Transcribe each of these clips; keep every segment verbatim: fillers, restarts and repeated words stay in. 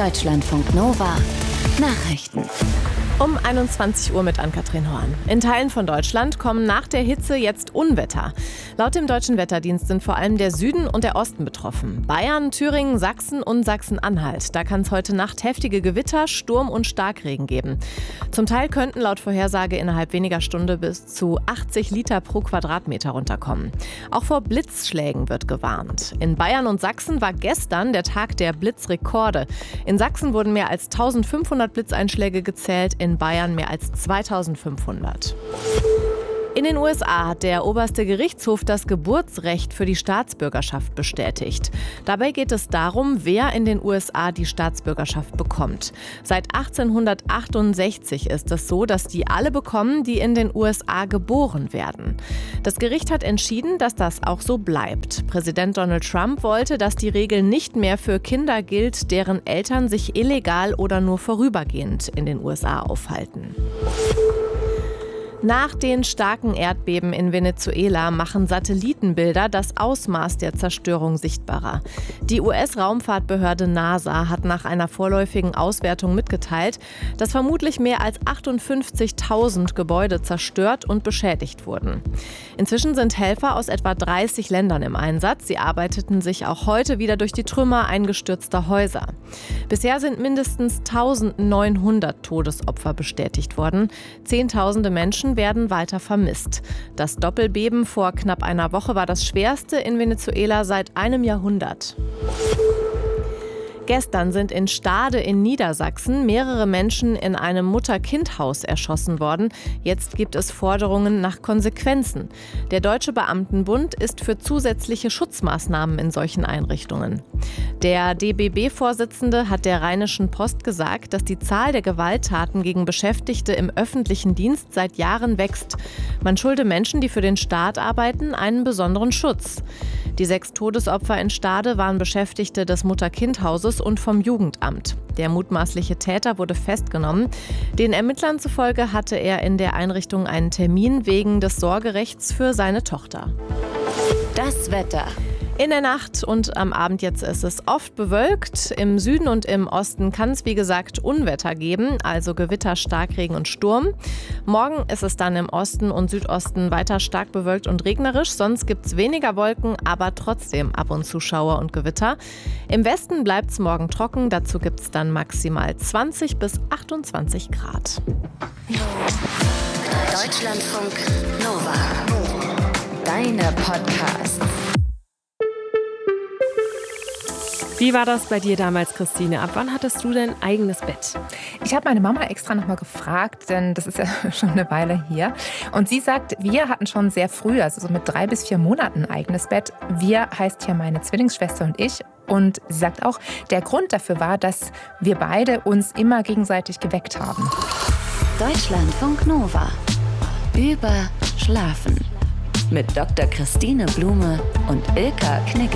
Deutschlandfunk Nova Nachrichten. Um einundzwanzig Uhr mit Ann-Kathrin Horn. In Teilen von Deutschland kommen nach der Hitze jetzt Unwetter. Laut dem Deutschen Wetterdienst sind vor allem der Süden und der Osten betroffen. Bayern, Thüringen, Sachsen und Sachsen-Anhalt. Da kann es heute Nacht heftige Gewitter, Sturm und Starkregen geben. Zum Teil könnten laut Vorhersage innerhalb weniger Stunde bis zu achtzig Liter pro Quadratmeter runterkommen. Auch vor Blitzschlägen wird gewarnt. In Bayern und Sachsen war gestern der Tag der Blitzrekorde. In Sachsen wurden mehr als eintausendfünfhundert Blitzeinschläge gezählt, in Bayern mehr als zweitausendfünfhundert. In den U S A hat der oberste Gerichtshof das Geburtsrecht für die Staatsbürgerschaft bestätigt. Dabei geht es darum, wer in den U S A die Staatsbürgerschaft bekommt. Seit achtzehnhundertachtundsechzig ist es so, dass die alle bekommen, die in den U S A geboren werden. Das Gericht hat entschieden, dass das auch so bleibt. Präsident Donald Trump wollte, dass die Regel nicht mehr für Kinder gilt, deren Eltern sich illegal oder nur vorübergehend in den U S A aufhalten. Nach den starken Erdbeben in Venezuela machen Satellitenbilder das Ausmaß der Zerstörung sichtbarer. Die U S-Raumfahrtbehörde NASA hat nach einer vorläufigen Auswertung mitgeteilt, dass vermutlich mehr als achtundfünfzigtausend Gebäude zerstört und beschädigt wurden. Inzwischen sind Helfer aus etwa dreißig Ländern im Einsatz. Sie arbeiteten sich auch heute wieder durch die Trümmer eingestürzter Häuser. Bisher sind mindestens eintausendneunhundert Todesopfer bestätigt worden. Zehntausende Menschen werden weiter vermisst. Das Doppelbeben vor knapp einer Woche war das schwerste in Venezuela seit einem Jahrhundert. Gestern sind in Stade in Niedersachsen mehrere Menschen in einem Mutter-Kind-Haus erschossen worden. Jetzt gibt es Forderungen nach Konsequenzen. Der Deutsche Beamtenbund ist für zusätzliche Schutzmaßnahmen in solchen Einrichtungen. Der D B B-Vorsitzende hat der Rheinischen Post gesagt, dass die Zahl der Gewalttaten gegen Beschäftigte im öffentlichen Dienst seit Jahren wächst. Man schulde Menschen, die für den Staat arbeiten, einen besonderen Schutz. Die sechs Todesopfer in Stade waren Beschäftigte des Mutter-Kind-Hauses und vom Jugendamt. Der mutmaßliche Täter wurde festgenommen. Den Ermittlern zufolge hatte er in der Einrichtung einen Termin wegen des Sorgerechts für seine Tochter. Das Wetter. In der Nacht und am Abend jetzt ist es oft bewölkt. Im Süden und im Osten kann es, wie gesagt, Unwetter geben, also Gewitter, Starkregen und Sturm. Morgen ist es dann im Osten und Südosten weiter stark bewölkt und regnerisch. Sonst gibt es weniger Wolken, aber trotzdem ab und zu Schauer und Gewitter. Im Westen bleibt es morgen trocken. Dazu gibt es dann maximal zwanzig bis achtundzwanzig Grad. Deutschlandfunk Nova. Deine Podcasts. Wie war das bei dir damals, Christine? Ab wann hattest du dein eigenes Bett? Ich habe meine Mama extra nochmal gefragt, denn das ist ja schon eine Weile her. Und sie sagt, wir hatten schon sehr früh, also so mit drei bis vier Monaten ein eigenes Bett. Wir heißt hier meine Zwillingsschwester und ich. Und sie sagt auch, der Grund dafür war, dass wir beide uns immer gegenseitig geweckt haben. Deutschlandfunk Nova. Über Schlafen. Mit Doktor Christine Blume und Ilka Knigge.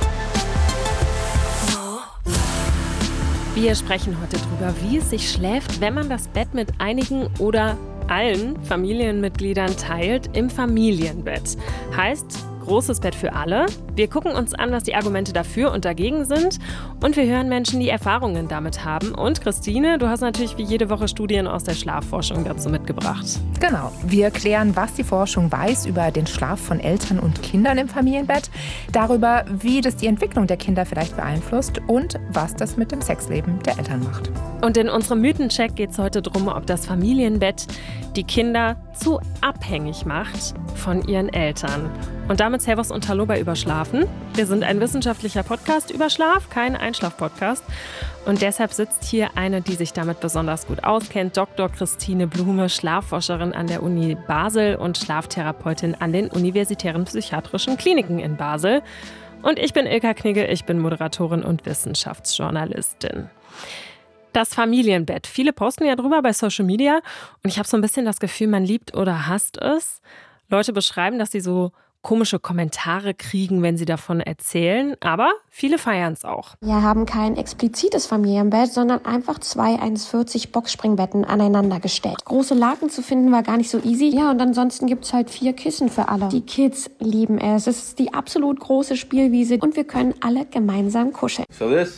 Wir sprechen heute darüber, wie es sich schläft, wenn man das Bett mit einigen oder allen Familienmitgliedern teilt im Familienbett. Heißt, großes Bett für alle. Wir gucken uns an, was die Argumente dafür und dagegen sind. Und wir hören Menschen, die Erfahrungen damit haben. Und Christine, du hast natürlich wie jede Woche Studien aus der Schlafforschung dazu mitgebracht. Genau. Wir klären, was die Forschung weiß über den Schlaf von Eltern und Kindern im Familienbett, darüber, wie das die Entwicklung der Kinder vielleicht beeinflusst und was das mit dem Sexleben der Eltern macht. Und in unserem Mythencheck geht es heute darum, ob das Familienbett die Kinder zu abhängig macht von ihren Eltern. Und damit Servus und Hallo bei Überschlafen. Wir sind ein wissenschaftlicher Podcast über Schlaf, kein Einschlaf-Podcast. Und deshalb sitzt hier eine, die sich damit besonders gut auskennt, Doktor Christine Blume, Schlafforscherin an der Uni Basel und Schlaftherapeutin an den Universitären Psychiatrischen Kliniken in Basel. Und ich bin Ilka Knigge, ich bin Moderatorin und Wissenschaftsjournalistin. Das Familienbett. Viele posten ja drüber bei Social Media und ich habe so ein bisschen das Gefühl, man liebt oder hasst es. Leute beschreiben, dass sie so komische Kommentare kriegen, wenn sie davon erzählen, aber viele feiern es auch. Wir haben kein explizites Familienbett, sondern einfach zwei eins vierzig Boxspringbetten aneinander gestellt. Große Laken zu finden war gar nicht so easy. Ja, und ansonsten gibt's halt vier Kissen für alle. Die Kids lieben es. Es ist die absolut große Spielwiese und wir können alle gemeinsam kuscheln. So this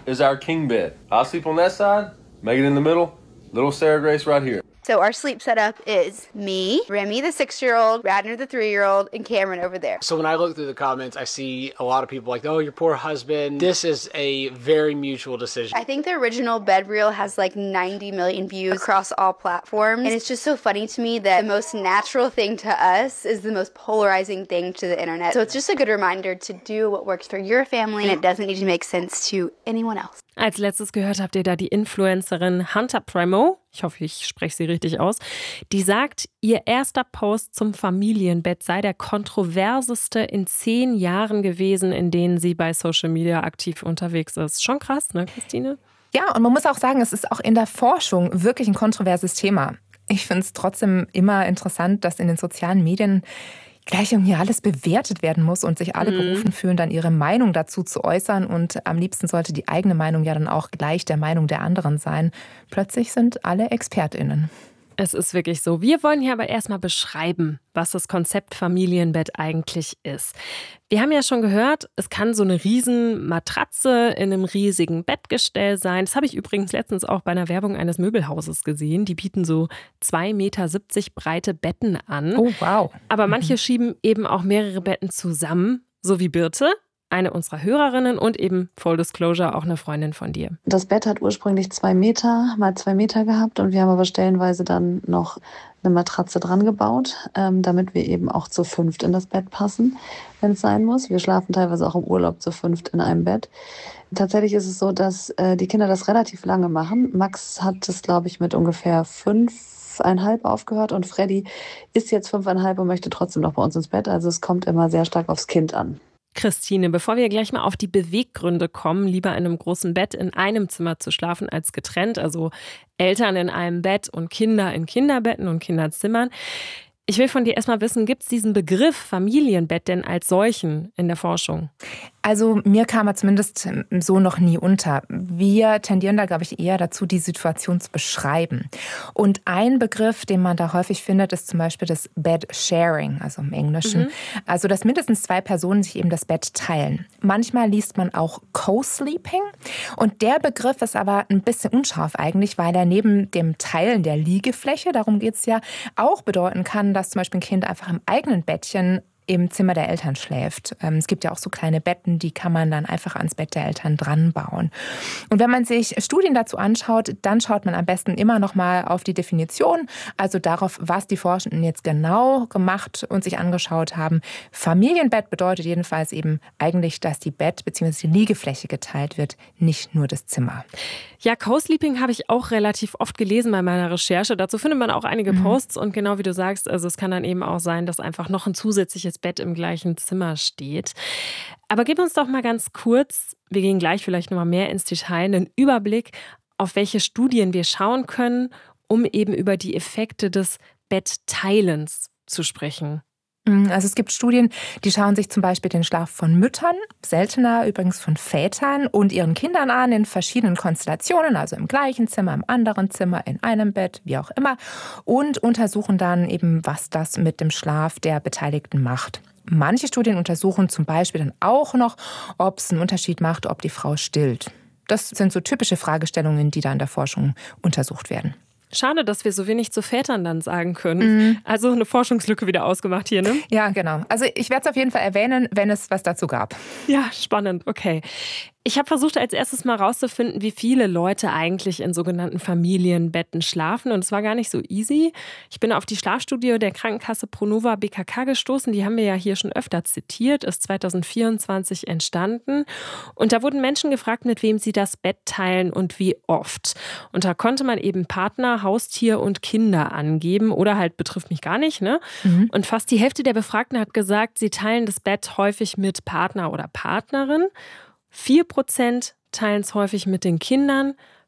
is our king bed. I'll sleep on that side, Megan in the middle, little Sarah Grace right here. So our sleep setup is me, Remy the six-year-old, Radner the three-year-old, and Cameron over there. So when I look through the comments, I see a lot of people like, oh, your poor husband. This is a very mutual decision. I think the original bed reel has like ninety million views across all platforms. And it's just so funny to me that the most natural thing to us is the most polarizing thing to the internet. So it's just a good reminder to do what works for your family and it doesn't need to make sense to anyone else. Als letztes gehört habt ihr da die Influencerin Hunter Primo, ich hoffe, ich spreche sie richtig aus, die sagt, ihr erster Post zum Familienbett sei der kontroverseste in zehn Jahren gewesen, in denen sie bei Social Media aktiv unterwegs ist. Schon krass, ne, Christine? Ja, und man muss auch sagen, es ist auch in der Forschung wirklich ein kontroverses Thema. Ich finde es trotzdem immer interessant, dass in den sozialen Medien gleich irgendwie alles bewertet werden muss und sich alle mhm. berufen fühlen, dann ihre Meinung dazu zu äußern. Und am liebsten sollte die eigene Meinung ja dann auch gleich der Meinung der anderen sein. Plötzlich sind alle ExpertInnen. Es ist wirklich so. Wir wollen hier aber erstmal beschreiben, was das Konzept Familienbett eigentlich ist. Wir haben ja schon gehört, es kann so eine riesen Matratze in einem riesigen Bettgestell sein. Das habe ich übrigens letztens auch bei einer Werbung eines Möbelhauses gesehen. Die bieten so zwei Meter siebzig breite Betten an. Oh, wow. Aber manche mhm. schieben eben auch mehrere Betten zusammen, so wie Birte, eine unserer Hörerinnen und eben Full Disclosure auch eine Freundin von dir. Das Bett hat ursprünglich zwei Meter mal zwei Meter gehabt und wir haben aber stellenweise dann noch eine Matratze dran gebaut, ähm, damit wir eben auch zu fünft in das Bett passen, wenn es sein muss. Wir schlafen teilweise auch im Urlaub zu fünft in einem Bett. Tatsächlich ist es so, dass äh, die Kinder das relativ lange machen. Max hat es, glaube ich, mit ungefähr fünfeinhalb aufgehört und Freddy ist jetzt fünfeinhalb und möchte trotzdem noch bei uns ins Bett. Also es kommt immer sehr stark aufs Kind an. Christine, bevor wir gleich mal auf die Beweggründe kommen, lieber in einem großen Bett in einem Zimmer zu schlafen als getrennt, also Eltern in einem Bett und Kinder in Kinderbetten und Kinderzimmern. Ich will von dir erstmal wissen, gibt es diesen Begriff Familienbett denn als solchen in der Forschung? Also mir kam er zumindest so noch nie unter. Wir tendieren da, glaube ich, eher dazu, die Situation zu beschreiben. Und ein Begriff, den man da häufig findet, ist zum Beispiel das Bed Sharing, also im Englischen. Mhm. Also, dass mindestens zwei Personen sich eben das Bett teilen. Manchmal liest man auch Co-Sleeping. Und der Begriff ist aber ein bisschen unscharf eigentlich, weil er neben dem Teilen der Liegefläche, darum geht es ja, auch bedeuten kann, dass zum Beispiel ein Kind einfach im eigenen Bettchen im Zimmer der Eltern schläft. Es gibt ja auch so kleine Betten, die kann man dann einfach ans Bett der Eltern dran bauen. Und wenn man sich Studien dazu anschaut, dann schaut man am besten immer noch mal auf die Definition, also darauf, was die Forschenden jetzt genau gemacht und sich angeschaut haben. Familienbett bedeutet jedenfalls eben eigentlich, dass die Bett- bzw. die Liegefläche geteilt wird, nicht nur das Zimmer. Ja, Co-Sleeping habe ich auch relativ oft gelesen bei meiner Recherche. Dazu findet man auch einige mhm. Posts und genau wie du sagst, also es kann dann eben auch sein, dass einfach noch ein zusätzliches Bett im gleichen Zimmer steht. Aber gib uns doch mal ganz kurz, wir gehen gleich vielleicht noch mal mehr ins Detail, einen Überblick, auf welche Studien wir schauen können, um eben über die Effekte des Bettteilens zu sprechen. Also es gibt Studien, die schauen sich zum Beispiel den Schlaf von Müttern, seltener übrigens von Vätern und ihren Kindern an in verschiedenen Konstellationen, also im gleichen Zimmer, im anderen Zimmer, in einem Bett, wie auch immer, und untersuchen dann eben, was das mit dem Schlaf der Beteiligten macht. Manche Studien untersuchen zum Beispiel dann auch noch, ob es einen Unterschied macht, ob die Frau stillt. Das sind so typische Fragestellungen, die da in der Forschung untersucht werden. Schade, dass wir so wenig zu Vätern dann sagen können. Mhm. Also eine Forschungslücke wieder ausgemacht hier, ne? Ja, genau. Also ich werde es auf jeden Fall erwähnen, wenn es was dazu gab. Ja, spannend. Okay. Ich habe versucht, als erstes mal rauszufinden, wie viele Leute eigentlich in sogenannten Familienbetten schlafen. Und es war gar nicht so easy. Ich bin auf die Schlafstudie der Krankenkasse Pronova B K K gestoßen. Die haben wir ja hier schon öfter zitiert. Ist zwanzig vierundzwanzig entstanden. Und da wurden Menschen gefragt, mit wem sie das Bett teilen und wie oft. Und da konnte man eben Partner, Haustier und Kinder angeben. Oder halt betrifft mich gar nicht, ne? Mhm. Und fast die Hälfte der Befragten hat gesagt, sie teilen das Bett häufig mit Partner oder Partnerin. vier Prozent teilen es häufig mit den Kindern,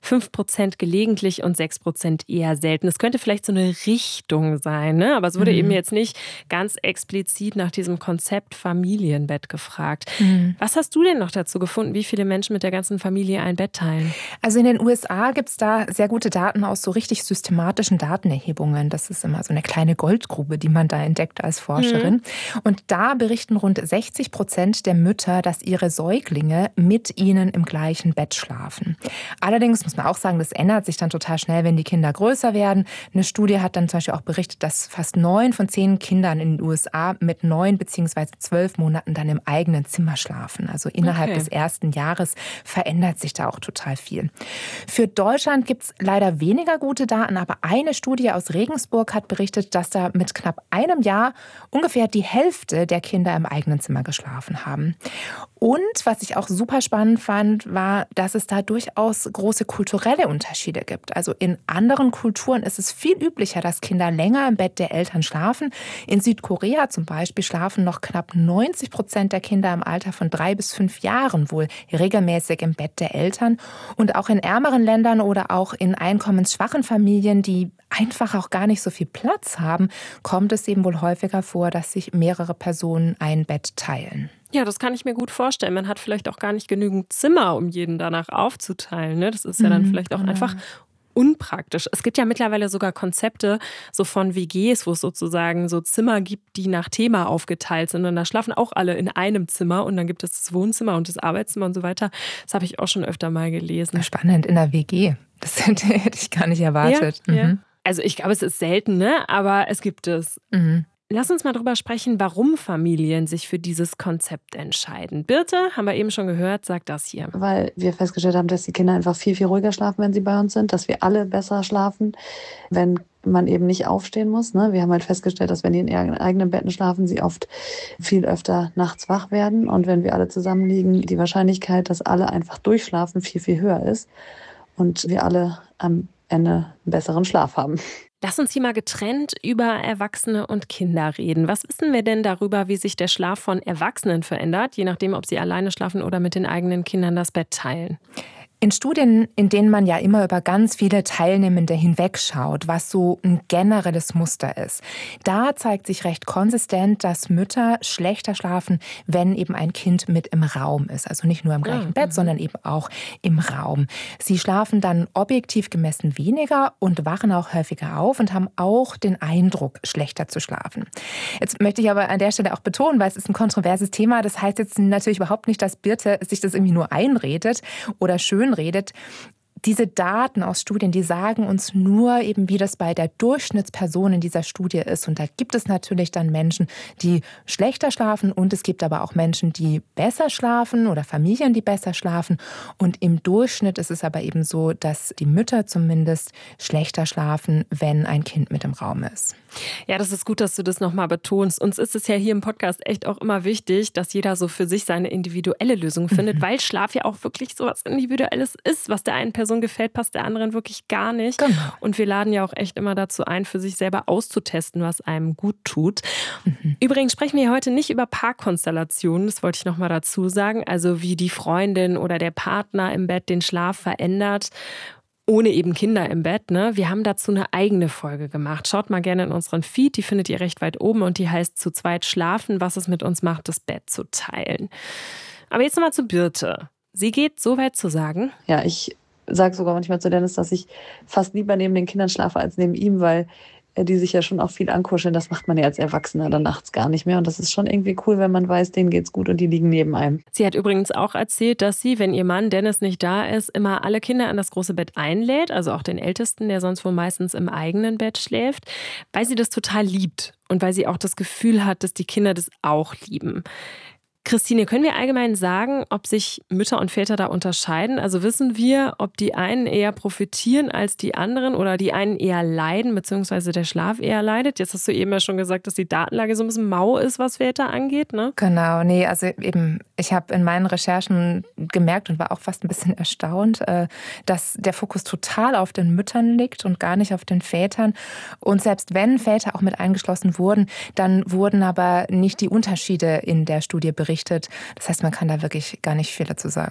fünf Prozent gelegentlich und sechs Prozent eher selten. Es könnte vielleicht so eine Richtung sein, ne? Aber es wurde mhm. eben jetzt nicht ganz explizit nach diesem Konzept Familienbett gefragt. Mhm. Was hast du denn noch dazu gefunden, wie viele Menschen mit der ganzen Familie ein Bett teilen? Also in den U S A gibt es da sehr gute Daten aus so richtig systematischen Datenerhebungen. Das ist immer so eine kleine Goldgrube, die man da entdeckt als Forscherin. Mhm. Und da berichten rund sechzig Prozent der Mütter, dass ihre Säuglinge mit ihnen im gleichen Bett schlafen. Allerdings muss man auch sagen, das ändert sich dann total schnell, wenn die Kinder größer werden. Eine Studie hat dann zum Beispiel auch berichtet, dass fast neun von zehn Kindern in den U S A mit neun bzw. zwölf Monaten dann im eigenen Zimmer schlafen. Also innerhalb okay. des ersten Jahres verändert sich da auch total viel. Für Deutschland gibt es leider weniger gute Daten, aber eine Studie aus Regensburg hat berichtet, dass da mit knapp einem Jahr ungefähr die Hälfte der Kinder im eigenen Zimmer geschlafen haben. Und was ich auch super spannend fand, war, dass es da durchaus große kulturelle Unterschiede gibt. Also in anderen Kulturen ist es viel üblicher, dass Kinder länger im Bett der Eltern schlafen. In Südkorea zum Beispiel schlafen noch knapp neunzig Prozent der Kinder im Alter von drei bis fünf Jahren wohl regelmäßig im Bett der Eltern. Und auch in ärmeren Ländern oder auch in einkommensschwachen Familien, die einfach auch gar nicht so viel Platz haben, kommt es eben wohl häufiger vor, dass sich mehrere Personen ein Bett teilen. Ja, das kann ich mir gut vorstellen. Man hat vielleicht auch gar nicht genügend Zimmer, um jeden danach aufzuteilen, ne? Das ist ja dann vielleicht auch genau. einfach unpraktisch. Es gibt ja mittlerweile sogar Konzepte so von W Gs, wo es sozusagen so Zimmer gibt, die nach Thema aufgeteilt sind. Und da schlafen auch alle in einem Zimmer und dann gibt es das Wohnzimmer und das Arbeitszimmer und so weiter. Das habe ich auch schon öfter mal gelesen. Spannend, in der W G. Das hätte ich gar nicht erwartet. Ja, mhm. ja. Also ich glaube, es ist selten, ne? Aber es gibt es. Mhm. Lass uns mal drüber sprechen, warum Familien sich für dieses Konzept entscheiden. Birte, haben wir eben schon gehört, sagt das hier. Weil wir festgestellt haben, dass die Kinder einfach viel, viel ruhiger schlafen, wenn sie bei uns sind, dass wir alle besser schlafen, wenn man eben nicht aufstehen muss. Ne? Wir haben halt festgestellt, dass wenn die in ihren eigenen Betten schlafen, sie oft viel öfter nachts wach werden. Und wenn wir alle zusammen liegen, die Wahrscheinlichkeit, dass alle einfach durchschlafen, viel, viel höher ist. Und wir alle am Ende einen besseren Schlaf haben. Lass uns hier mal getrennt über Erwachsene und Kinder reden. Was wissen wir denn darüber, wie sich der Schlaf von Erwachsenen verändert, je nachdem, ob sie alleine schlafen oder mit den eigenen Kindern das Bett teilen? In Studien, in denen man ja immer über ganz viele Teilnehmende hinwegschaut, was so ein generelles Muster ist, da zeigt sich recht konsistent, dass Mütter schlechter schlafen, wenn eben ein Kind mit im Raum ist. Also nicht nur im gleichen ja. Bett, sondern eben auch im Raum. Sie schlafen dann objektiv gemessen weniger und wachen auch häufiger auf und haben auch den Eindruck, schlechter zu schlafen. Jetzt möchte ich aber an der Stelle auch betonen, weil es ist ein kontroverses Thema. Das heißt jetzt natürlich überhaupt nicht, dass Birte sich das irgendwie nur einredet oder schön redet. Diese Daten aus Studien, die sagen uns nur eben, wie das bei der Durchschnittsperson in dieser Studie ist. Und da gibt es natürlich dann Menschen, die schlechter schlafen und es gibt aber auch Menschen, die besser schlafen oder Familien, die besser schlafen. Und im Durchschnitt ist es aber eben so, dass die Mütter zumindest schlechter schlafen, wenn ein Kind mit im Raum ist. Ja, das ist gut, dass du das nochmal betonst. Uns ist es ja hier im Podcast echt auch immer wichtig, dass jeder so für sich seine individuelle Lösung findet, mhm. weil Schlaf ja auch wirklich so was Individuelles ist, was der einen Person gefällt, passt der anderen wirklich gar nicht. Genau. Und wir laden ja auch echt immer dazu ein, für sich selber auszutesten, was einem gut tut. Mhm. Übrigens sprechen wir heute nicht über Paarkonstellationen, das wollte ich nochmal dazu sagen, also wie die Freundin oder der Partner im Bett den Schlaf verändert, ohne eben Kinder im Bett. Ne? Wir haben dazu eine eigene Folge gemacht. Schaut mal gerne in unseren Feed, die findet ihr recht weit oben und die heißt "Zu zweit schlafen, was es mit uns macht, das Bett zu teilen". Aber jetzt nochmal zu Birte. Sie geht so weit zu sagen: Ja, ich sage sogar manchmal zu Dennis, dass ich fast lieber neben den Kindern schlafe als neben ihm, weil die sich ja schon auch viel ankuscheln. Das macht man ja als Erwachsener dann nachts gar nicht mehr. Und das ist schon irgendwie cool, wenn man weiß, denen geht's gut und die liegen neben einem. Sie hat übrigens auch erzählt, dass sie, wenn ihr Mann Dennis nicht da ist, immer alle Kinder an das große Bett einlädt, also auch den Ältesten, der sonst wohl meistens im eigenen Bett schläft, weil sie das total liebt und weil sie auch das Gefühl hat, dass die Kinder das auch lieben. Christine, können wir allgemein sagen, ob sich Mütter und Väter da unterscheiden? Also wissen wir, ob die einen eher profitieren als die anderen oder die einen eher leiden, beziehungsweise der Schlaf eher leidet? Jetzt hast du eben ja schon gesagt, dass die Datenlage so ein bisschen mau ist, was Väter angeht, ne? Genau, nee, also eben, ich habe in meinen Recherchen gemerkt und war auch fast ein bisschen erstaunt, dass der Fokus total auf den Müttern liegt und gar nicht auf den Vätern. Und selbst wenn Väter auch mit eingeschlossen wurden, dann wurden aber nicht die Unterschiede in der Studie berichtet. Das heißt, man kann da wirklich gar nicht viel dazu sagen.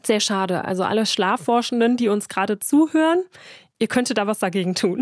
Sehr schade. Also alle Schlafforschenden, die uns gerade zuhören, ihr könntet da was dagegen tun.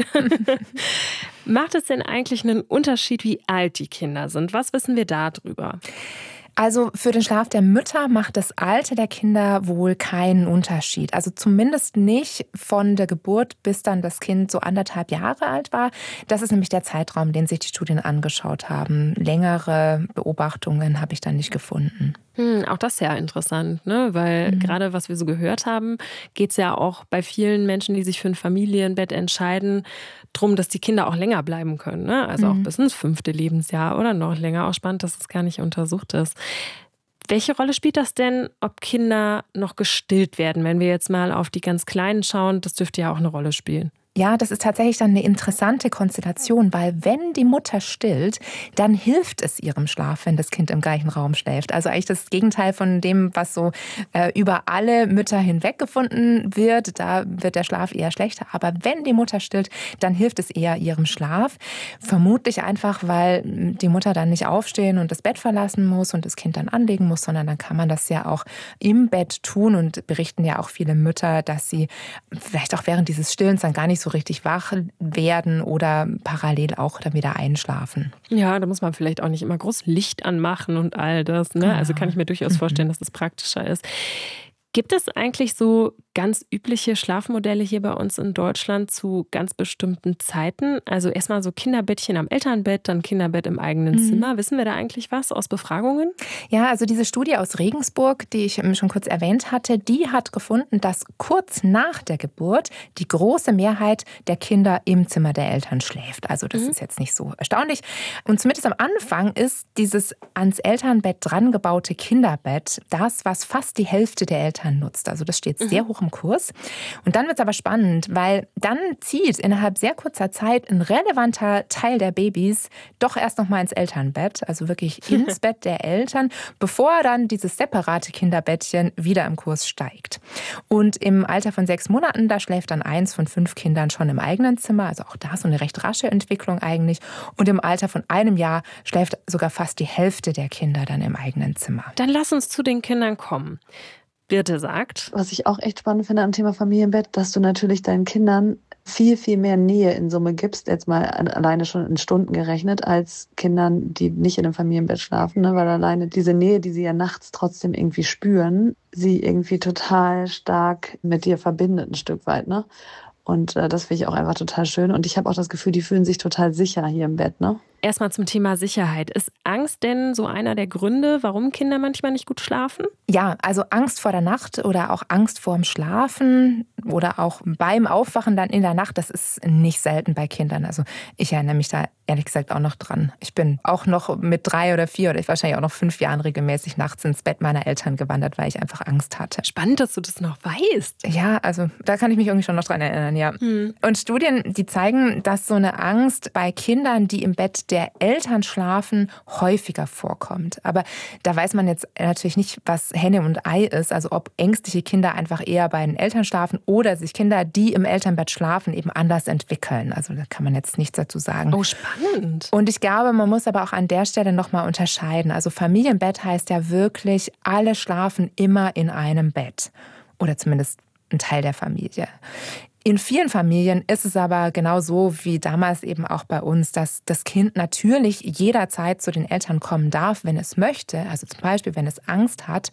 Macht es denn eigentlich einen Unterschied, wie alt die Kinder sind? Was wissen wir darüber? Also für den Schlaf der Mütter macht das Alter der Kinder wohl keinen Unterschied. Also zumindest nicht von der Geburt, bis dann das Kind so anderthalb Jahre alt war. Das ist nämlich der Zeitraum, den sich die Studien angeschaut haben. Längere Beobachtungen habe ich dann nicht gefunden. Hm, auch das ist ja interessant, ne? Weil mhm. gerade was wir so gehört haben, geht es ja auch bei vielen Menschen, die sich für ein Familienbett entscheiden, darum, dass die Kinder auch länger bleiben können. Ne? Also mhm. auch bis ins fünfte Lebensjahr oder noch länger. Auch spannend, dass es gar nicht untersucht ist. Welche Rolle spielt das denn, ob Kinder noch gestillt werden? Wenn wir jetzt mal auf die ganz Kleinen schauen, das dürfte ja auch eine Rolle spielen. Ja, das ist tatsächlich dann eine interessante Konstellation, weil wenn die Mutter stillt, dann hilft es ihrem Schlaf, wenn das Kind im gleichen Raum schläft. Also eigentlich das Gegenteil von dem, was so äh, über alle Mütter hinweg gefunden wird. Da wird der Schlaf eher schlechter. Aber wenn die Mutter stillt, dann hilft es eher ihrem Schlaf. Vermutlich einfach, weil die Mutter dann nicht aufstehen und das Bett verlassen muss und das Kind dann anlegen muss, sondern dann kann man das ja auch im Bett tun und berichten ja auch viele Mütter, dass sie vielleicht auch während dieses Stillens dann gar nicht so so richtig wach werden oder parallel auch dann wieder einschlafen. Ja, da muss man vielleicht auch nicht immer groß Licht anmachen und all das. Ne? Genau. Also kann ich mir durchaus vorstellen, dass das praktischer ist. Gibt es eigentlich so ganz übliche Schlafmodelle hier bei uns in Deutschland zu ganz bestimmten Zeiten? Also erstmal so Kinderbettchen am Elternbett, dann Kinderbett im eigenen mhm. Zimmer. Wissen wir da eigentlich was aus Befragungen? Ja, also diese Studie aus Regensburg, die ich schon kurz erwähnt hatte, die hat gefunden, dass kurz nach der Geburt die große Mehrheit der Kinder im Zimmer der Eltern schläft. Also das mhm. ist jetzt nicht so erstaunlich. Und zumindest am Anfang ist dieses ans Elternbett dran gebaute Kinderbett das, was fast die Hälfte der Eltern nutzt. Also das steht sehr hoch im Kurs. Und dann wird es aber spannend, weil dann zieht innerhalb sehr kurzer Zeit ein relevanter Teil der Babys doch erst noch mal ins Elternbett, also wirklich ins Bett der Eltern, bevor dann dieses separate Kinderbettchen wieder im Kurs steigt. Und im Alter von sechs Monaten, da schläft dann eins von fünf Kindern schon im eigenen Zimmer, also auch da so eine recht rasche Entwicklung eigentlich. Und im Alter von einem Jahr schläft sogar fast die Hälfte der Kinder dann im eigenen Zimmer. Dann lass uns zu den Kindern kommen. Birte sagt. Was ich auch echt spannend finde am Thema Familienbett, dass du natürlich deinen Kindern viel, viel mehr Nähe in Summe gibst, jetzt mal alleine schon in Stunden gerechnet, als Kindern, die nicht in einem Familienbett schlafen, ne? Weil alleine diese Nähe, die sie ja nachts trotzdem irgendwie spüren, sie irgendwie total stark mit dir verbindet ein Stück weit, ne? Und äh, das finde ich auch einfach total schön. Und ich habe auch das Gefühl, die fühlen sich total sicher hier im Bett, ne? Erstmal zum Thema Sicherheit. Ist Angst denn so einer der Gründe, warum Kinder manchmal nicht gut schlafen? Ja, also Angst vor der Nacht oder auch Angst vorm Schlafen oder auch beim Aufwachen dann in der Nacht, das ist nicht selten bei Kindern. Also ich erinnere mich da ehrlich gesagt auch noch dran. Ich bin auch noch mit drei oder vier oder ich wahrscheinlich auch noch fünf Jahren regelmäßig nachts ins Bett meiner Eltern gewandert, weil ich einfach Angst hatte. Spannend, dass du das noch weißt. Ja, also da kann ich mich irgendwie schon noch dran erinnern, ja. Hm. Und Studien, die zeigen, dass so eine Angst bei Kindern, die im Bett der Eltern schlafen, häufiger vorkommt. Aber da weiß man jetzt natürlich nicht, was Henne und Ei ist, also ob ängstliche Kinder einfach eher bei den Eltern schlafen oder sich Kinder, die im Elternbett schlafen, eben anders entwickeln. Also da kann man jetzt nichts dazu sagen. Oh, spannend. Und ich glaube, man muss aber auch an der Stelle nochmal unterscheiden. Also Familienbett heißt ja wirklich, alle schlafen immer in einem Bett. Oder zumindest ein Teil der Familie. In vielen Familien ist es aber genau so wie damals eben auch bei uns, dass das Kind natürlich jederzeit zu den Eltern kommen darf, wenn es möchte, also zum Beispiel, wenn es Angst hat.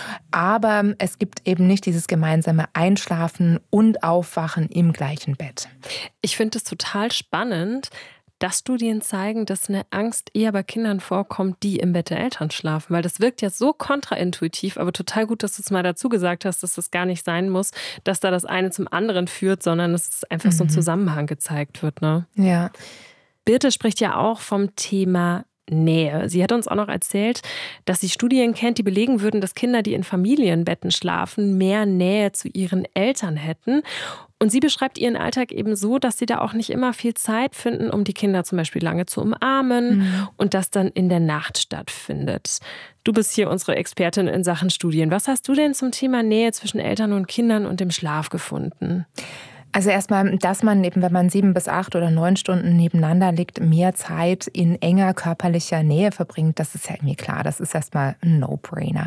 Aber es gibt eben nicht dieses gemeinsame Einschlafen und Aufwachen im gleichen Bett. Ich finde es total spannend, dass Studien zeigen, dass eine Angst eher bei Kindern vorkommt, die im Bett der Eltern schlafen. Weil das wirkt ja so kontraintuitiv, aber total gut, dass du es mal dazu gesagt hast, dass das gar nicht sein muss, dass da das eine zum anderen führt, sondern dass es einfach mhm. so ein Zusammenhang gezeigt wird. Ne? Ja. Birte spricht ja auch vom Thema Nähe. Sie hat uns auch noch erzählt, dass sie Studien kennt, die belegen würden, dass Kinder, die in Familienbetten schlafen, mehr Nähe zu ihren Eltern hätten. Und sie beschreibt ihren Alltag eben so, dass sie da auch nicht immer viel Zeit finden, um die Kinder zum Beispiel lange zu umarmen mhm. und das dann in der Nacht stattfindet. Du bist hier unsere Expertin in Sachen Studien. Was hast du denn zum Thema Nähe zwischen Eltern und Kindern und dem Schlaf gefunden? Also erstmal, dass man eben, wenn man sieben bis acht oder neun Stunden nebeneinander liegt, mehr Zeit in enger körperlicher Nähe verbringt, das ist ja irgendwie klar. Das ist erstmal ein No-Brainer.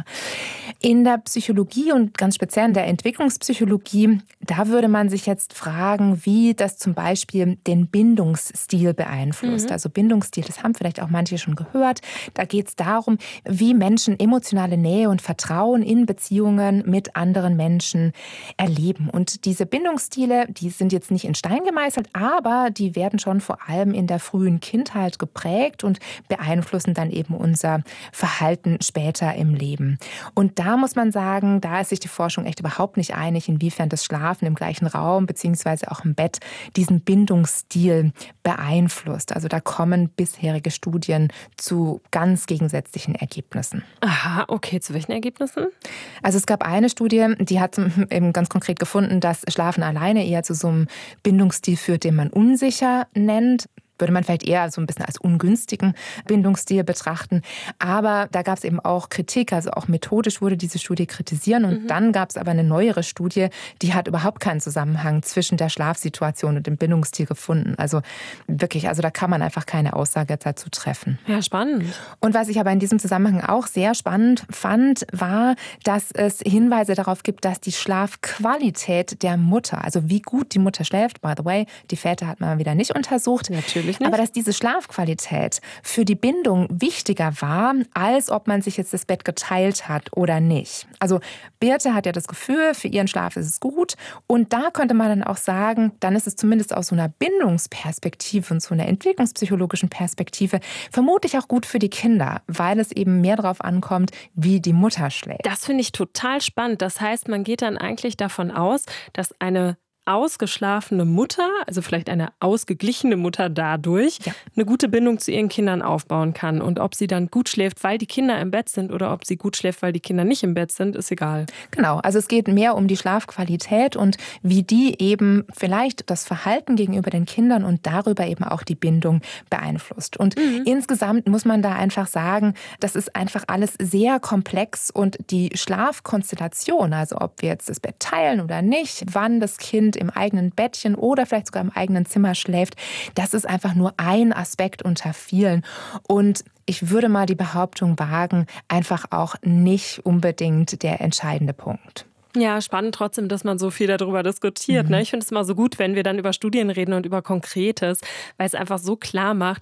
In der Psychologie und ganz speziell in der Entwicklungspsychologie, da würde man sich jetzt fragen, wie das zum Beispiel den Bindungsstil beeinflusst. Mhm. Also Bindungsstil, das haben vielleicht auch manche schon gehört. Da geht es darum, wie Menschen emotionale Nähe und Vertrauen in Beziehungen mit anderen Menschen erleben. Und diese Bindungsstile, die sind jetzt nicht in Stein gemeißelt, aber die werden schon vor allem in der frühen Kindheit geprägt und beeinflussen dann eben unser Verhalten später im Leben. Und da muss man sagen, da ist sich die Forschung echt überhaupt nicht einig, inwiefern das Schlafen im gleichen Raum beziehungsweise auch im Bett diesen Bindungsstil beeinflusst. Also da kommen bisherige Studien zu ganz gegensätzlichen Ergebnissen. Aha, okay. Zu welchen Ergebnissen? Also es gab eine Studie, die hat eben ganz konkret gefunden, dass Schlafen alleine eher zu so einem Bindungsstil führt, den man unsicher nennt. Würde man vielleicht eher so ein bisschen als ungünstigen Bindungsstil betrachten. Aber da gab es eben auch Kritik, also auch methodisch wurde diese Studie kritisiert. Und mhm. dann gab es aber eine neuere Studie, die hat überhaupt keinen Zusammenhang zwischen der Schlafsituation und dem Bindungsstil gefunden. Also wirklich, also da kann man einfach keine Aussage dazu treffen. Ja, spannend. Und was ich aber in diesem Zusammenhang auch sehr spannend fand, war, dass es Hinweise darauf gibt, dass die Schlafqualität der Mutter, also wie gut die Mutter schläft, by the way, die Väter hat man wieder nicht untersucht. Natürlich. Nicht. Aber dass diese Schlafqualität für die Bindung wichtiger war, als ob man sich jetzt das Bett geteilt hat oder nicht. Also Birte hat ja das Gefühl, für ihren Schlaf ist es gut. Und da könnte man dann auch sagen, dann ist es zumindest aus so einer Bindungsperspektive und so einer entwicklungspsychologischen Perspektive vermutlich auch gut für die Kinder, weil es eben mehr darauf ankommt, wie die Mutter schläft. Das finde ich total spannend. Das heißt, man geht dann eigentlich davon aus, dass eine ausgeschlafene Mutter, also vielleicht eine ausgeglichene Mutter dadurch, ja. eine gute Bindung zu ihren Kindern aufbauen kann. Und ob sie dann gut schläft, weil die Kinder im Bett sind oder ob sie gut schläft, weil die Kinder nicht im Bett sind, ist egal. Genau, also es geht mehr um die Schlafqualität und wie die eben vielleicht das Verhalten gegenüber den Kindern und darüber eben auch die Bindung beeinflusst. Und mhm. insgesamt muss man da einfach sagen, das ist einfach alles sehr komplex und die Schlafkonstellation, also ob wir jetzt das Bett teilen oder nicht, wann das Kind im eigenen Bettchen oder vielleicht sogar im eigenen Zimmer schläft, das ist einfach nur ein Aspekt unter vielen. Und ich würde mal die Behauptung wagen, einfach auch nicht unbedingt der entscheidende Punkt. Ja, spannend trotzdem, dass man so viel darüber diskutiert. Mhm. Ne? Ich finde es immer so gut, wenn wir dann über Studien reden und über Konkretes, weil es einfach so klar macht,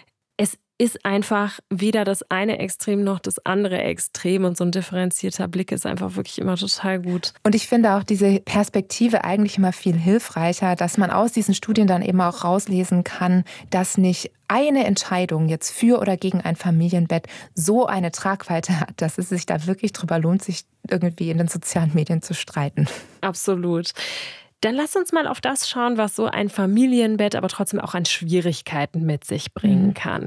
es ist einfach weder das eine Extrem noch das andere Extrem und so ein differenzierter Blick ist einfach wirklich immer total gut. Und ich finde auch diese Perspektive eigentlich immer viel hilfreicher, dass man aus diesen Studien dann eben auch rauslesen kann, dass nicht eine Entscheidung jetzt für oder gegen ein Familienbett so eine Tragweite hat, dass es sich da wirklich drüber lohnt, sich irgendwie in den sozialen Medien zu streiten. Absolut. Dann lass uns mal auf das schauen, was so ein Familienbett aber trotzdem auch an Schwierigkeiten mit sich bringen kann.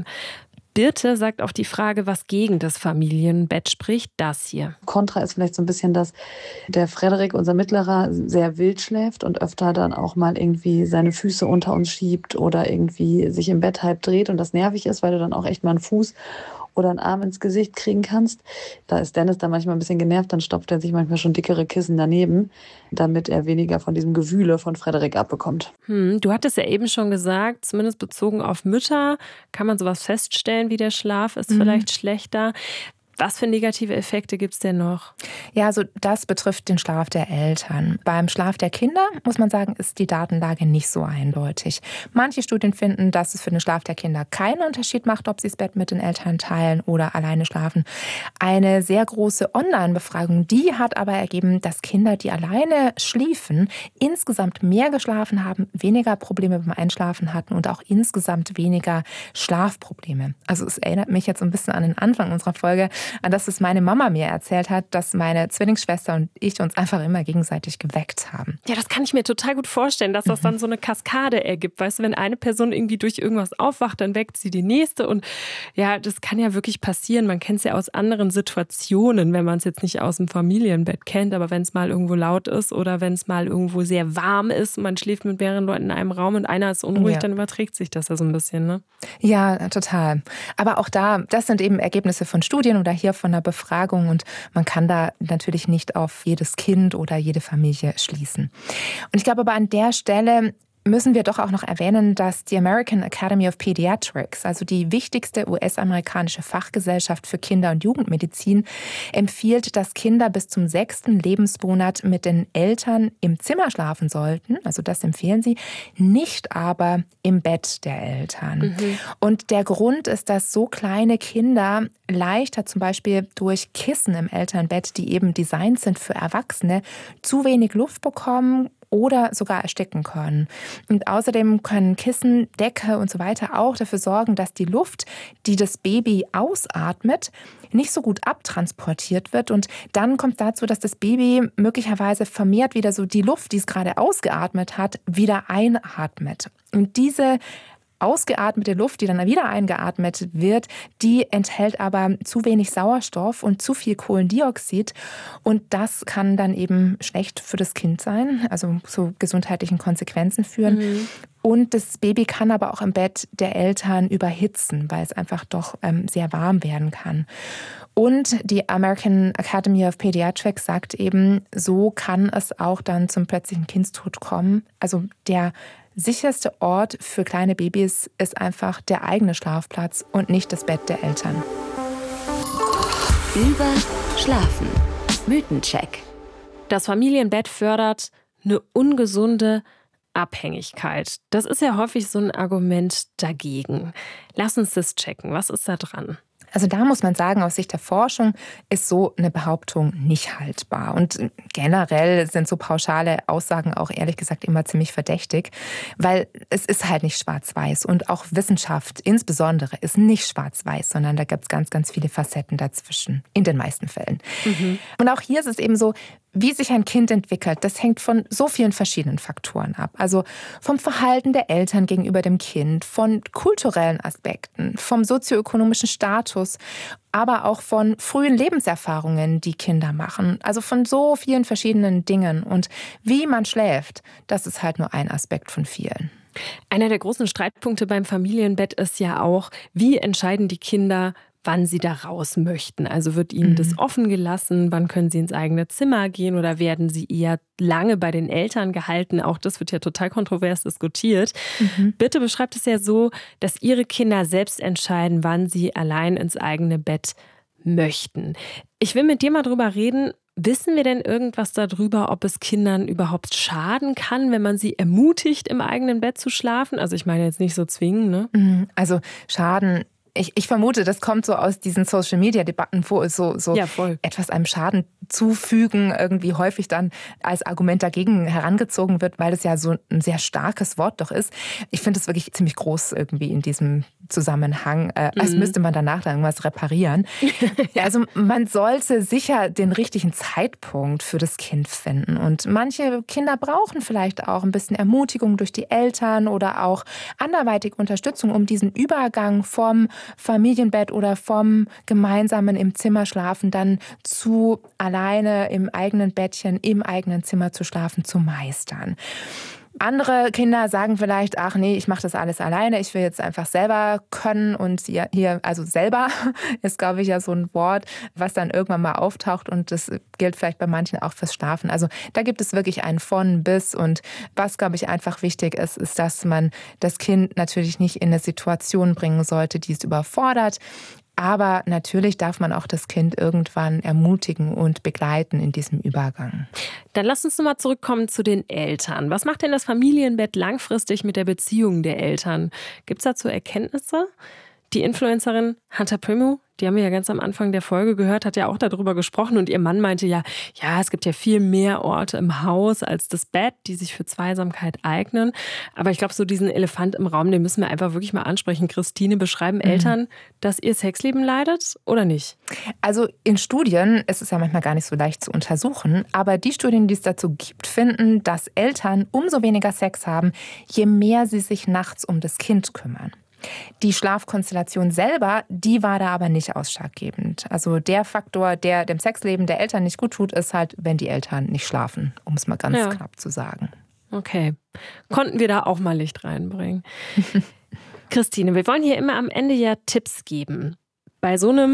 Birte sagt auf die Frage, was gegen das Familienbett spricht, das hier. Kontra ist vielleicht so ein bisschen, dass der Frederik, unser Mittlerer, sehr wild schläft und öfter dann auch mal irgendwie seine Füße unter uns schiebt oder irgendwie sich im Bett halb dreht und das nervig ist, weil du dann auch echt mal einen Fuß oder einen Arm ins Gesicht kriegen kannst. Da ist Dennis dann manchmal ein bisschen genervt, dann stopft er sich manchmal schon dickere Kissen daneben, damit er weniger von diesem Gewühle von Frederik abbekommt. Hm, du hattest ja eben schon gesagt, zumindest bezogen auf Mütter, kann man sowas feststellen, wie der Schlaf ist mhm. vielleicht schlechter. Was für negative Effekte gibt es denn noch? Ja, also das betrifft den Schlaf der Eltern. Beim Schlaf der Kinder, muss man sagen, ist die Datenlage nicht so eindeutig. Manche Studien finden, dass es für den Schlaf der Kinder keinen Unterschied macht, ob sie das Bett mit den Eltern teilen oder alleine schlafen. Eine sehr große Online-Befragung, die hat aber ergeben, dass Kinder, die alleine schliefen, insgesamt mehr geschlafen haben, weniger Probleme beim Einschlafen hatten und auch insgesamt weniger Schlafprobleme. Also es erinnert mich jetzt ein bisschen an den Anfang unserer Folge, an das es meine Mama mir erzählt hat, dass meine Zwillingsschwester und ich uns einfach immer gegenseitig geweckt haben. Ja, das kann ich mir total gut vorstellen, dass das dann so eine Kaskade ergibt. Weißt du, wenn eine Person irgendwie durch irgendwas aufwacht, dann weckt sie die nächste. Und ja, das kann ja wirklich passieren. Man kennt es ja aus anderen Situationen, wenn man es jetzt nicht aus dem Familienbett kennt. Aber wenn es mal irgendwo laut ist oder wenn es mal irgendwo sehr warm ist, man schläft mit mehreren Leuten in einem Raum und einer ist unruhig, ja. dann überträgt sich das ja so ein bisschen, ne? Ja, total. Aber auch da, das sind eben Ergebnisse von Studien oder hier von einer Befragung und man kann da natürlich nicht auf jedes Kind oder jede Familie schließen. Und ich glaube aber an der Stelle müssen wir doch auch noch erwähnen, dass die American Academy of Pediatrics, also die wichtigste U S-amerikanische Fachgesellschaft für Kinder- und Jugendmedizin, empfiehlt, dass Kinder bis zum sechsten Lebensmonat mit den Eltern im Zimmer schlafen sollten. Also das empfehlen sie, nicht aber im Bett der Eltern. Mhm. Und der Grund ist, dass so kleine Kinder leichter zum Beispiel durch Kissen im Elternbett, die eben designt sind für Erwachsene, zu wenig Luft bekommen oder sogar ersticken können. Und außerdem können Kissen, Decke und so weiter auch dafür sorgen, dass die Luft, die das Baby ausatmet, nicht so gut abtransportiert wird. Und dann kommt es dazu, dass das Baby möglicherweise vermehrt wieder so die Luft, die es gerade ausgeatmet hat, wieder einatmet. Und diese ausgeatmete Luft, die dann wieder eingeatmet wird, die enthält aber zu wenig Sauerstoff und zu viel Kohlendioxid. Und das kann dann eben schlecht für das Kind sein, also zu gesundheitlichen Konsequenzen führen. Mhm. Und das Baby kann aber auch im Bett der Eltern überhitzen, weil es einfach doch ähm, sehr warm werden kann. Und die American Academy of Pediatrics sagt eben, so kann es auch dann zum plötzlichen Kindstod kommen. Also der sicherste Ort für kleine Babys ist einfach der eigene Schlafplatz und nicht das Bett der Eltern. Über Schlafen. Mythencheck. Das Familienbett fördert eine ungesunde Abhängigkeit. Das ist ja häufig so ein Argument dagegen. Lass uns das checken. Was ist da dran? Also da muss man sagen, aus Sicht der Forschung ist so eine Behauptung nicht haltbar. Und generell sind so pauschale Aussagen auch ehrlich gesagt immer ziemlich verdächtig, weil es ist halt nicht schwarz-weiß. Und auch Wissenschaft insbesondere ist nicht schwarz-weiß, sondern da gibt es ganz, ganz viele Facetten dazwischen, in den meisten Fällen. Mhm. Und auch hier ist es eben so, wie sich ein Kind entwickelt, das hängt von so vielen verschiedenen Faktoren ab. Also vom Verhalten der Eltern gegenüber dem Kind, von kulturellen Aspekten, vom sozioökonomischen Status, aber auch von frühen Lebenserfahrungen, die Kinder machen. Also von so vielen verschiedenen Dingen. Und wie man schläft, das ist halt nur ein Aspekt von vielen. Einer der großen Streitpunkte beim Familienbett ist ja auch, wie entscheiden die Kinder, wann sie da raus möchten. Also wird ihnen mhm. das offen gelassen, wann können sie ins eigene Zimmer gehen oder werden sie eher lange bei den Eltern gehalten? Auch das wird ja total kontrovers diskutiert. Mhm. Bitte beschreibt es ja so, dass ihre Kinder selbst entscheiden, wann sie allein ins eigene Bett möchten. Ich will mit dir mal drüber reden. Wissen wir denn irgendwas darüber, ob es Kindern überhaupt schaden kann, wenn man sie ermutigt, im eigenen Bett zu schlafen? Also ich meine jetzt nicht so zwingen, ne? Mhm. Also Schaden Ich, ich vermute, das kommt so aus diesen Social-Media-Debatten, wo es so, so ja, voll. etwas einem Schaden zufügen irgendwie häufig dann als Argument dagegen herangezogen wird, weil es ja so ein sehr starkes Wort doch ist. Ich finde es wirklich ziemlich groß irgendwie in diesem Zusammenhang, äh, als mhm. müsste man danach dann irgendwas reparieren. Ja. Also man sollte sicher den richtigen Zeitpunkt für das Kind finden. Und manche Kinder brauchen vielleicht auch ein bisschen Ermutigung durch die Eltern oder auch anderweitige Unterstützung, um diesen Übergang vom Familienbett oder vom gemeinsamen im Zimmer schlafen dann zu alleine im eigenen Bettchen, im eigenen Zimmer zu schlafen, zu meistern. Andere Kinder sagen vielleicht, ach nee, ich mache das alles alleine, ich will jetzt einfach selber können und hier, also selber ist, glaube ich, ja so ein Wort, was dann irgendwann mal auftaucht und das gilt vielleicht bei manchen auch fürs Schlafen. Also da gibt es wirklich ein von bis und was, glaube ich, einfach wichtig ist, ist, dass man das Kind natürlich nicht in eine Situation bringen sollte, die es überfordert. Aber natürlich darf man auch das Kind irgendwann ermutigen und begleiten in diesem Übergang. Dann lass uns nochmal zurückkommen zu den Eltern. Was macht denn das Familienbett langfristig mit der Beziehung der Eltern? Gibt es dazu Erkenntnisse? Die Influencerin Hunter Primo, die haben wir ja ganz am Anfang der Folge gehört, hat ja auch darüber gesprochen und ihr Mann meinte ja, ja, es gibt ja viel mehr Orte im Haus als das Bett, die sich für Zweisamkeit eignen. Aber ich glaube, so diesen Elefant im Raum, den müssen wir einfach wirklich mal ansprechen. Christine, beschreiben mhm. Eltern, dass ihr Sexleben leidet oder nicht? Also in Studien ist es ja manchmal gar nicht so leicht zu untersuchen, aber die Studien, die es dazu gibt, finden, dass Eltern umso weniger Sex haben, je mehr sie sich nachts um das Kind kümmern. Die Schlafkonstellation selber, die war da aber nicht ausschlaggebend. Also der Faktor, der dem Sexleben der Eltern nicht gut tut, ist halt, wenn die Eltern nicht schlafen, um es mal ganz ja. knapp zu sagen. Okay. Konnten wir da auch mal Licht reinbringen. Christine, wir wollen hier immer am Ende ja Tipps geben. Bei so einem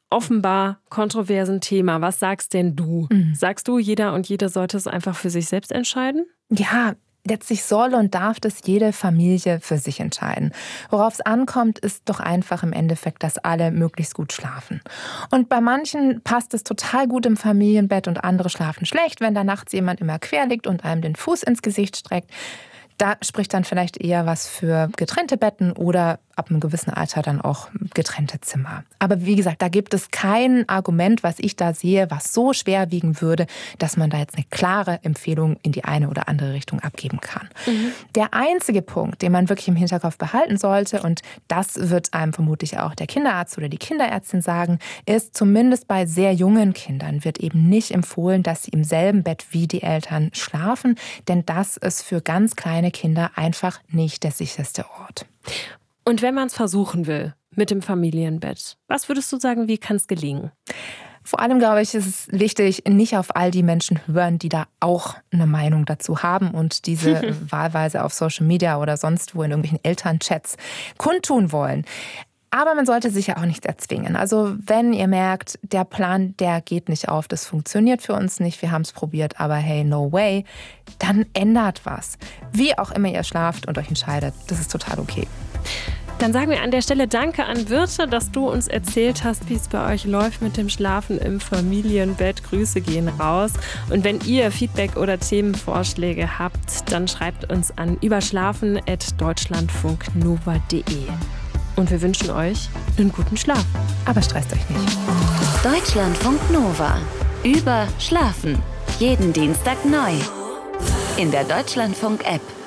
offenbar kontroversen Thema. Was sagst denn du? Mhm. Sagst du, jeder und jede sollte es einfach für sich selbst entscheiden? Ja, letztlich soll und darf das jede Familie für sich entscheiden. Worauf es ankommt, ist doch einfach im Endeffekt, dass alle möglichst gut schlafen. Und bei manchen passt es total gut im Familienbett und andere schlafen schlecht, wenn da nachts jemand immer quer liegt und einem den Fuß ins Gesicht streckt. Da spricht dann vielleicht eher was für getrennte Betten oder ab einem gewissen Alter dann auch getrennte Zimmer. Aber wie gesagt, da gibt es kein Argument, was ich da sehe, was so schwer wiegen würde, dass man da jetzt eine klare Empfehlung in die eine oder andere Richtung abgeben kann. Mhm. Der einzige Punkt, den man wirklich im Hinterkopf behalten sollte, und das wird einem vermutlich auch der Kinderarzt oder die Kinderärztin sagen, ist, zumindest bei sehr jungen Kindern wird eben nicht empfohlen, dass sie im selben Bett wie die Eltern schlafen, denn das ist für ganz kleine Kinder einfach nicht der sicherste Ort. Und wenn man es versuchen will mit dem Familienbett, was würdest du sagen, wie kann es gelingen? Vor allem, glaube ich, ist es wichtig, nicht auf all die Menschen hören, die da auch eine Meinung dazu haben und diese wahlweise auf Social Media oder sonst wo in irgendwelchen Elternchats kundtun wollen. Aber man sollte sich ja auch nicht erzwingen. Also wenn ihr merkt, der Plan, der geht nicht auf, das funktioniert für uns nicht, wir haben es probiert, aber hey, no way, dann ändert was. Wie auch immer ihr schlaft und euch entscheidet, das ist total okay. Dann sagen wir an der Stelle Danke an Birte, dass du uns erzählt hast, wie es bei euch läuft mit dem Schlafen im Familienbett. Grüße gehen raus. Und wenn ihr Feedback oder Themenvorschläge habt, dann schreibt uns an überschlafen at deutschlandfunknova punkt de. Und wir wünschen euch einen guten Schlaf. Aber stresst euch nicht. Deutschlandfunk Nova. Über Schlafen. Jeden Dienstag neu. In der Deutschlandfunk-App.